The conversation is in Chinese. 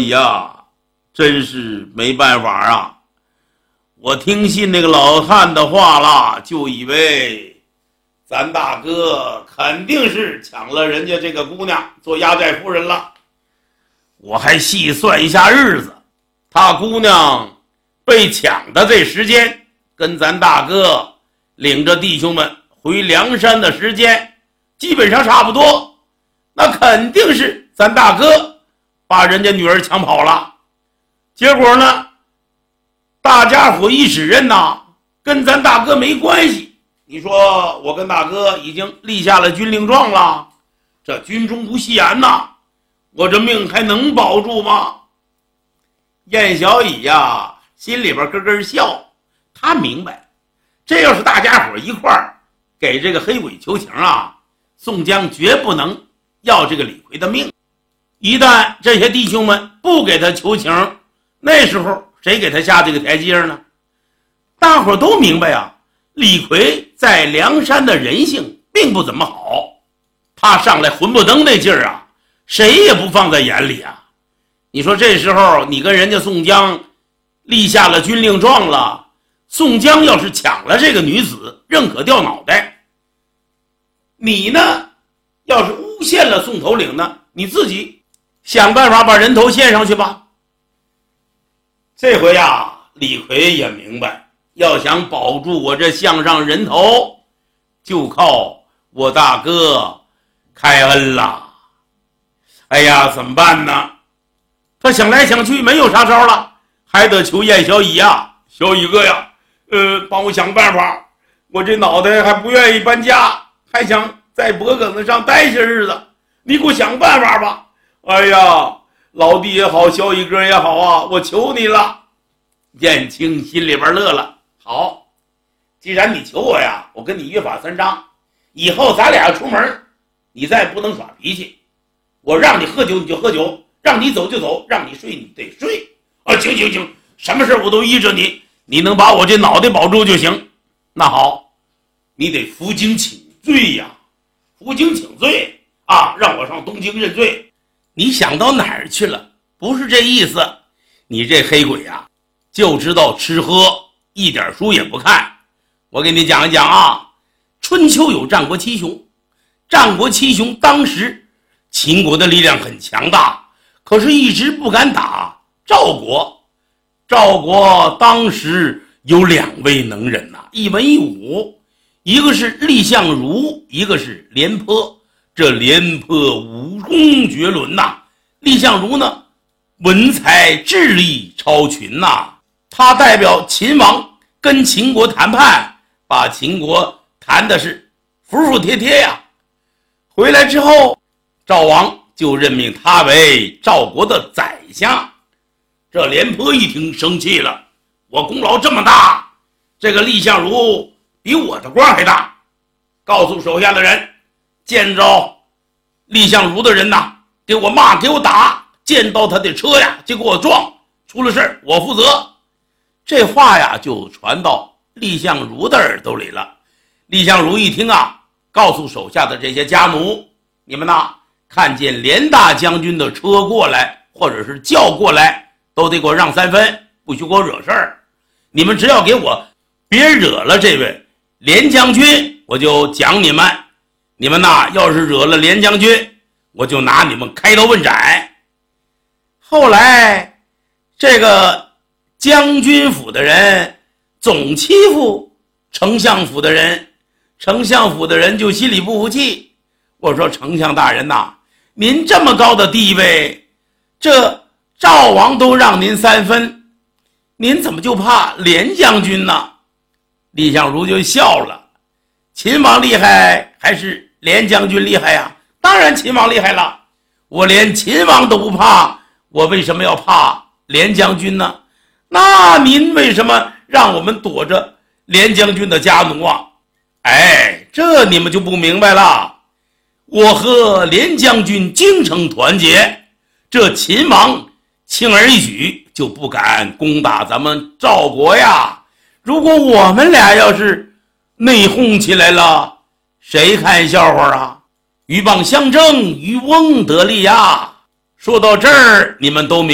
呀，真是没办法啊！我听信那个老汉的话了，就以为咱大哥肯定是抢了人家这个姑娘做压寨夫人了。我还细算一下日子，他姑娘被抢的这时间，跟咱大哥领着弟兄们回梁山的时间基本上差不多，那肯定是咱大哥把人家女儿抢跑了。结果呢，大家伙一指认呐，跟咱大哥没关系。你说我跟大哥已经立下了军令状了，这军中不戏言呐，我这命还能保住吗？燕小乙呀，心里边咯咯笑，他明白，这要是大家伙一块儿给这个黑鬼求情啊，宋江绝不能要这个李逵的命。一旦这些弟兄们不给他求情，那时候谁给他下这个台阶呢？大伙都明白啊，李逵在梁山的人性并不怎么好，他上来混不登那劲儿啊，谁也不放在眼里啊。你说这时候你跟人家宋江立下了军令状了，宋江要是抢了这个女子，认可掉脑袋。你呢，要是诬陷了宋头领呢，你自己想办法把人头献上去吧。这回呀，李逵也明白，要想保住我这项上人头，就靠我大哥开恩了。哎呀，怎么办呢？他想来想去没有啥招了，还得求燕小乙呀，小乙哥呀，帮我想办法，我这脑袋还不愿意搬家，还想在脖梗子上待些日子，你给我想办法吧。哎呀，老弟也好，小乙哥也好啊，我求你了。燕青心里边乐了，好，既然你求我呀，我跟你约法三章，以后咱俩出门，你再不能耍脾气，我让你喝酒你就喝酒，让你走就走，让你睡你得睡啊！行，什么事我都依着你，你能把我这脑袋保住就行。那好，你得负荆请罪呀，负荆请罪啊，让我上东京认罪。你想到哪儿去了？不是这意思，你这黑鬼呀，就知道吃喝，一点书也不看。我给你讲一讲啊，春秋有战国七雄，战国七雄当时秦国的力量很强大，可是一直不敢打赵国。赵国当时有两位能人呐，一文一武，一个是蔺相如，一个是廉颇。这廉颇武功绝伦呐，蔺相如呢，文才智力超群呐。他代表秦王跟秦国谈判，把秦国谈的是服服帖帖呀。回来之后，赵王就任命他为赵国的宰相。这廉颇一听生气了，我功劳这么大，这个蔺相如比我的官还大，告诉手下的人，见着蔺相如的人呐，给我骂给我打，见到他的车呀就给我撞，出了事我负责。这话呀就传到蔺相如的耳朵里了。蔺相如一听啊，告诉手下的这些家奴，你们呐，看见廉大将军的车过来，或者是叫过来，都得给我让3分，不许给我惹事儿。你们只要给我别惹了这位廉将军，我就讲你们。你们呐，要是惹了廉将军，我就拿你们开刀问斩。后来这个将军府的人总欺负丞相府的人，丞相府的人就心里不服气。我说丞相大人呐，您这么高的地位，这赵王都让您3分，您怎么就怕廉将军呢？蔺相如就笑了，秦王厉害还是廉将军厉害呀？当然秦王厉害了，我连秦王都不怕，我为什么要怕廉将军呢？那您为什么让我们躲着廉将军的家奴啊？哎，这你们就不明白了。我和廉将军精诚团结，这秦王轻而易举就不敢攻打咱们赵国呀。如果我们俩要是内讧起来了，谁看笑话啊？鹬蚌相争，渔翁得利呀。说到这儿，你们都明白